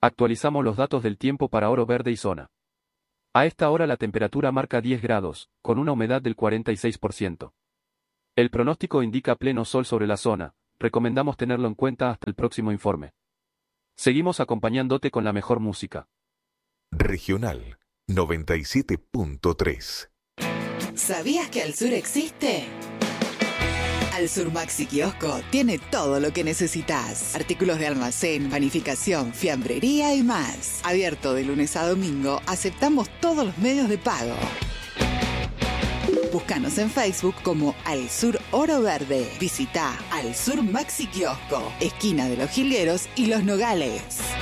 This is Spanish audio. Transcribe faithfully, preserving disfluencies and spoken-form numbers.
Actualizamos los datos del tiempo para Oro Verde y zona. A esta hora la temperatura marca diez grados, con una humedad del cuarenta y seis por ciento. El pronóstico indica pleno sol sobre la zona, recomendamos tenerlo en cuenta hasta el próximo informe. Seguimos acompañándote con la mejor música. Regional noventa y siete punto tres. ¿Sabías que Al Sur existe? Al Sur Maxi Kiosco tiene todo lo que necesitas. Artículos de almacén, panificación, fiambrería y más. Abierto de lunes a domingo, aceptamos todos los medios de pago. Búscanos en Facebook como Al Sur Oro Verde. Visita Al Sur Maxi Kiosco, esquina de Los Jilgueros y Los Nogales.